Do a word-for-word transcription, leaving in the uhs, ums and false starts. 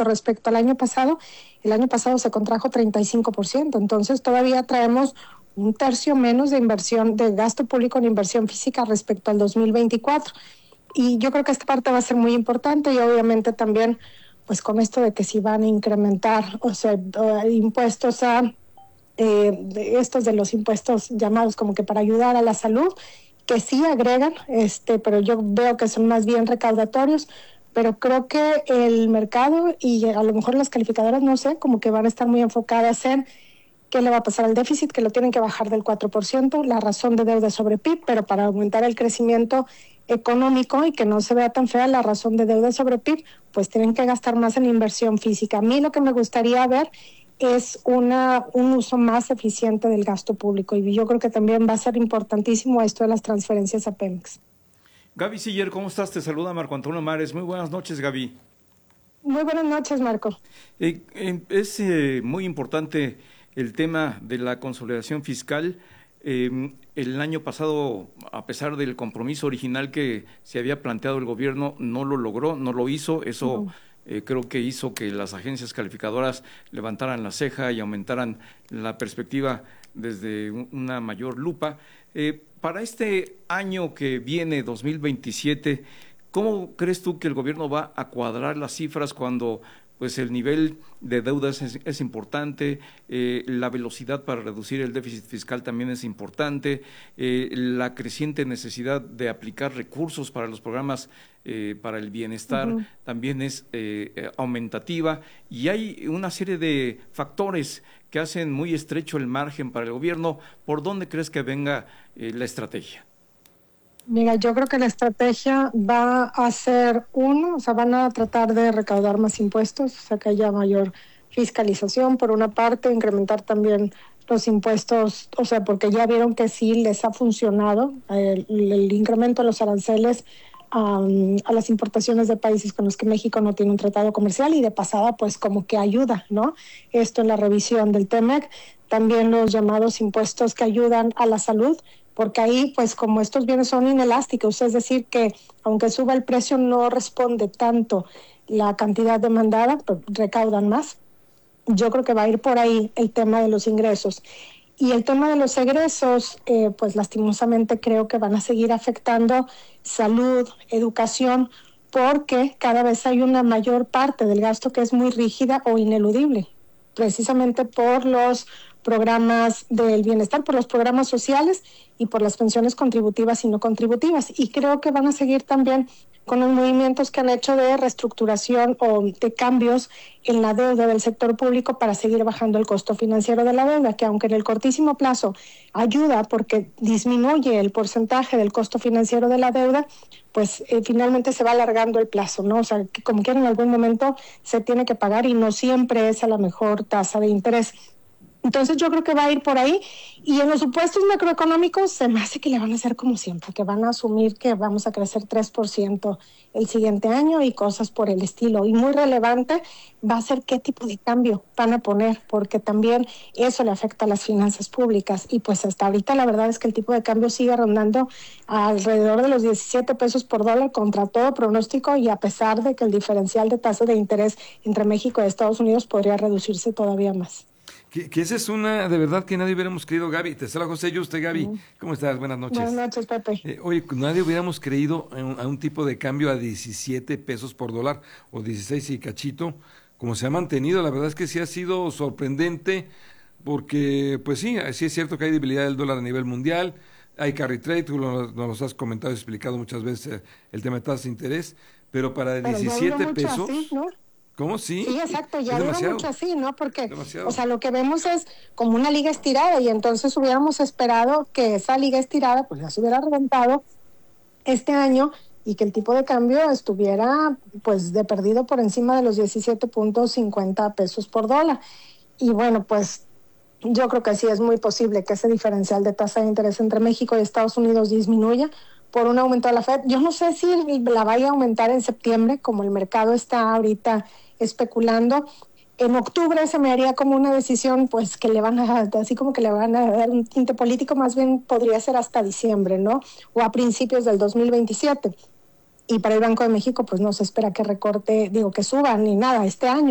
ciento respecto al año pasado. El año pasado se contrajo treinta y cinco por ciento, entonces todavía traemos un tercio menos de inversión, de gasto público en inversión física respecto al dos mil veinticuatro. Y yo creo que esta parte va a ser muy importante y obviamente también, pues con esto de que si van a incrementar, o sea, impuestos a, eh, de estos de los impuestos llamados como que para ayudar a la salud, que sí agregan, este, pero yo veo que son más bien recaudatorios, pero creo que el mercado y a lo mejor las calificadoras, no sé, como que van a estar muy enfocadas en qué le va a pasar al déficit, que lo tienen que bajar del cuatro por ciento, la razón de deuda sobre P I B, pero para aumentar el crecimiento económico y que no se vea tan fea la razón de deuda sobre P I B, pues tienen que gastar más en inversión física. A mí lo que me gustaría ver es una, un uso más eficiente del gasto público y yo creo que también va a ser importantísimo esto de las transferencias a Pemex. Gaby Siller, ¿cómo estás? Te saluda Marco Antonio Mares. Muy buenas noches, Gaby. Muy buenas noches, Marco. Eh, eh, es eh, muy importante el tema de la consolidación fiscal. Eh, el año pasado, a pesar del compromiso original que se había planteado el gobierno, no lo logró, no lo hizo. Eso no. eh, creo que hizo que las agencias calificadoras levantaran la ceja y aumentaran la perspectiva desde una mayor lupa. Eh, para este año que viene, dos mil veintisiete, ¿cómo crees tú que el gobierno va a cuadrar las cifras cuando pues el nivel de deudas es, es importante, eh, la velocidad para reducir el déficit fiscal también es importante, eh, la creciente necesidad de aplicar recursos para los programas eh, para el bienestar uh-huh. también es eh, aumentativa, y hay una serie de factores que hacen muy estrecho el margen para el gobierno? ¿Por dónde crees que venga eh, la estrategia? Mira, yo creo que la estrategia va a ser uno, o sea, van a tratar de recaudar más impuestos, o sea, que haya mayor fiscalización por una parte, incrementar también los impuestos, o sea, porque ya vieron que sí les ha funcionado el, el incremento de los aranceles um, a las importaciones de países con los que México no tiene un tratado comercial y de pasada pues como que ayuda, ¿no? Esto en la revisión del T E M E C, también los llamados impuestos que ayudan a la salud, porque ahí, pues, como estos bienes son inelásticos, es decir, que aunque suba el precio no responde tanto la cantidad demandada, pues recaudan más. Yo creo que va a ir por ahí el tema de los ingresos. Y el tema de los egresos, eh, pues lastimosamente creo que van a seguir afectando salud, educación, porque cada vez hay una mayor parte del gasto que es muy rígida o ineludible, precisamente por los programas del bienestar, por los programas sociales y por las pensiones contributivas y no contributivas. Y creo que van a seguir también con los movimientos que han hecho de reestructuración o de cambios en la deuda del sector público para seguir bajando el costo financiero de la deuda, que aunque en el cortísimo plazo ayuda porque disminuye el porcentaje del costo financiero de la deuda, pues eh, finalmente se va alargando el plazo, ¿no? O sea, que como quiera en algún momento se tiene que pagar y no siempre es a la mejor tasa de interés. Entonces yo creo que va a ir por ahí, y en los supuestos macroeconómicos se me hace que le van a hacer como siempre, que van a asumir que vamos a crecer tres por ciento el siguiente año y cosas por el estilo. Y muy relevante va a ser qué tipo de cambio van a poner, porque también eso le afecta a las finanzas públicas. Y pues hasta ahorita la verdad es que el tipo de cambio sigue rondando alrededor de los diecisiete pesos por dólar contra todo pronóstico, y a pesar de que el diferencial de tasa de interés entre México y Estados Unidos podría reducirse todavía más. Que, que esa es una, de verdad, que nadie hubiéramos creído, Gaby. Te saluda José, yo, usted, Gaby. Uh-huh. ¿Cómo estás? Buenas noches. Buenas noches, Pepe. Eh, oye, nadie hubiéramos creído a un, a un tipo de cambio a diecisiete pesos por dólar, o dieciséis y cachito, como se ha mantenido. La verdad es que sí ha sido sorprendente, porque, pues sí, sí es cierto que hay debilidad del dólar a nivel mundial, hay carry trade, tú nos lo, lo has comentado y explicado muchas veces, el tema de tasas de interés, pero para pero diecisiete pesos... Así, ¿no? ¿Cómo? Sí. Sí, exacto, ya dura mucho así, ¿no? Porque, demasiado. O sea, lo que vemos es como una liga estirada, y entonces hubiéramos esperado que esa liga estirada pues ya se hubiera reventado este año y que el tipo de cambio estuviera pues de perdido por encima de los diecisiete punto cincuenta pesos por dólar. Y bueno, pues yo creo que sí es muy posible que ese diferencial de tasa de interés entre México y Estados Unidos disminuya por un aumento de la Fed. Yo no sé si la vaya a aumentar en septiembre, como el mercado está ahorita especulando. En octubre se me haría como una decisión, pues que le van a, así como que le van a dar un tinte político, más bien podría ser hasta diciembre, ¿no? O a principios del dos mil veintisiete. Y para el Banco de México, pues no se espera que recorte, digo, que suba ni nada este año.